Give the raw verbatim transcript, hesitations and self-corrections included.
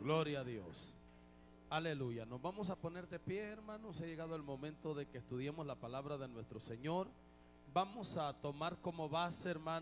Gloria a Dios. Aleluya. Nos vamos a poner de pie, hermanos. Ha llegado el momento de que estudiemos la palabra de nuestro Señor. Vamos a tomar como base, hermanos,